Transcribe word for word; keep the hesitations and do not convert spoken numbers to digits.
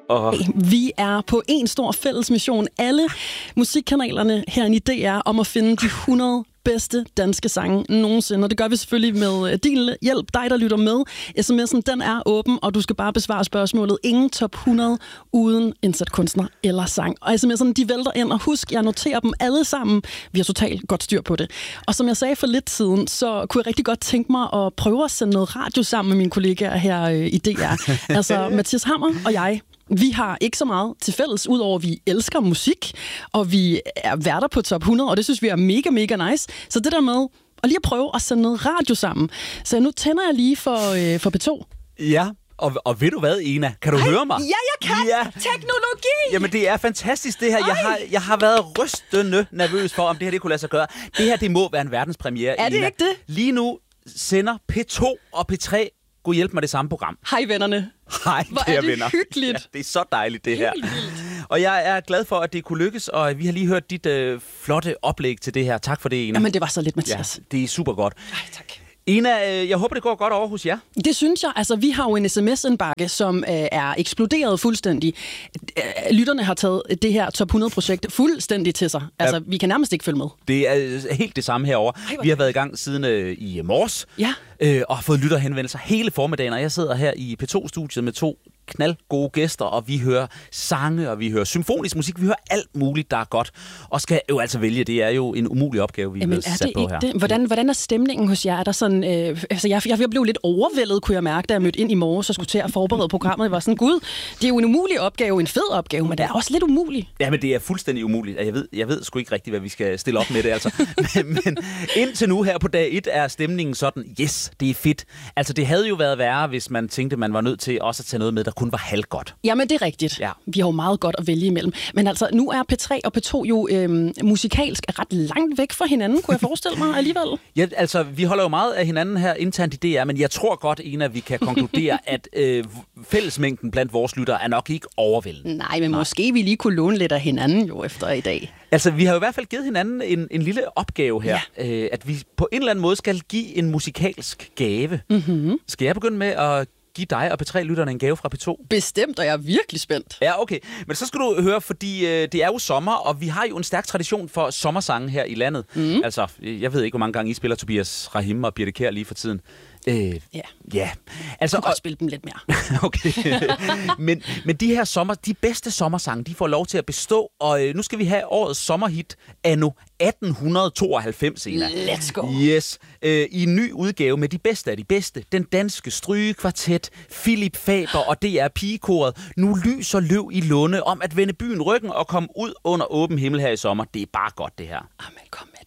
Og... Vi er på en stor fælles mission. Alle musikkanalerne herinde i D R om at finde de hundrede bedste danske sange nogensinde. Og det gør vi selvfølgelig med din hjælp. Dig, der lytter med. sms'en, den er åben, og du skal bare besvare spørgsmålet. Ingen top hundrede uden indsat kunstner eller sang. Og sms'erne, de vælter ind, og husk, jeg noterer dem alle sammen. Vi har totalt godt styr på det. Og som jeg sagde for lidt siden, så kunne jeg rigtig godt tænke mig at prøve at sende noget radio sammen med mine kollegaer her i D R. Altså Mathias Hammer og jeg. Vi har ikke så meget til fælles, udover at vi elsker musik, og vi er værter på top hundrede, og det synes vi er mega, mega nice. Så det der med at lige at prøve at sende noget radio sammen. Så nu tænder jeg lige for, øh, for P to. Ja, og, og ved du hvad, Ina? Kan du Ej, høre mig? Ja, jeg kan! Ja. Teknologi! Jamen, det er fantastisk, det her. Jeg har, jeg har været rystende nervøs for, om det her det kunne lade sig gøre. Det her, det må være en verdenspremiere, Er det Ina. ikke det? Lige nu sender P to og P tre Gud hjælp mig det samme program. Hej vennerne. Hej, Hvor kære er det venner. hyggeligt. Ja, det er så dejligt, det her. Helt vildt. Og jeg er glad for, at det kunne lykkes, og vi har lige hørt dit øh, flotte oplæg til det her. Tak for det, Ina. Jamen, det var så lidt, Mathias. Ja, det er super godt. Ej, tak. Ina, øh, jeg håber, det går godt over hos jer. Det synes jeg. Altså, vi har jo en sms-indbakke, som øh, er eksploderet fuldstændig. Øh, lytterne har taget det her top hundrede-projekt fuldstændig til sig. Altså, ja. Vi kan nærmest ikke følge med. Det er helt det samme herovre. Vi har været i gang siden øh, i morges, ja. øh, og har fået lytterhenvendelser hele formiddagen, og jeg sidder her i P to-studiet med to knaldgode gæster, og vi hører sange, og vi hører symfonisk musik, vi hører alt muligt, der er godt, og skal jo altså vælge. Det er jo en umulig opgave, vi har sat på her. Det? Hvordan, hvordan er stemningen hos jer? Er der sådan, øh, altså jeg, jeg blev lidt overvældet, kunne jeg mærke, da jeg mødte ind i morges og skulle til at forberede programmet. Jeg var sådan, gud, det er jo en umulig opgave, en fed opgave, men det er også lidt umuligt. Ja, men det er fuldstændig umuligt. Jeg ved, jeg ved sgu ikke rigtigt, hvad vi skal stille op med det, altså. men, men indtil nu her på dag et er stemningen sådan, yes, det er fedt. Altså, det havde jo været værre, hvis man tænkte, man var nødt til også at tage noget med, der kun var halvgodt. Jamen, det er rigtigt. Ja. Vi har jo meget godt at vælge imellem. Men altså, nu er P tre og P to jo øhm, musikalsk ret langt væk fra hinanden, kunne jeg forestille mig alligevel. Ja, altså, vi holder jo meget af hinanden her internt i D R, men jeg tror godt, Ina, vi kan konkludere, at øh, fællesmængden blandt vores lyttere er nok ikke overvældende. Nej, men Nej. Måske vi lige kunne låne lidt af hinanden jo efter i dag. Altså, vi har jo i hvert fald givet hinanden en, en lille opgave her, ja. øh, at vi på en eller anden måde skal give en musikalsk gave. Mm-hmm. Skal jeg begynde med at give dig og P tre-lytterne en gave fra P to? Bestemt, og jeg er virkelig spændt. Ja, okay. Men så skal du høre, fordi øh, det er jo sommer, og vi har jo en stærk tradition for sommersange her i landet. Mm. Altså, jeg ved ikke, hvor mange gange I spiller Tobias Rahim og Birte Kjær lige for tiden. Øh, ja. ja. Altså, du kan og... godt spille dem lidt mere. Okay. men, men de her sommer, de bedste sommersange, de får lov til at bestå, og øh, nu skal vi have årets sommerhit anno atten tooghalvfems. Ena. Let's go. Yes. Øh, I en ny udgave med de bedste af de bedste. Den danske strygekvartet, Philip Faber og D R Pigekoret. Nu lyser løv i lunde om at vende byen ryggen og komme ud under åben himmel her i sommer. Det er bare godt, det her. Amen, kom med.